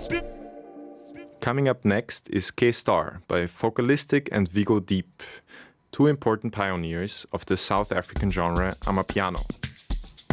Coming up next is K-Star by Focalistic and Vigo Deep, two important pioneers of the South African genre Amapiano.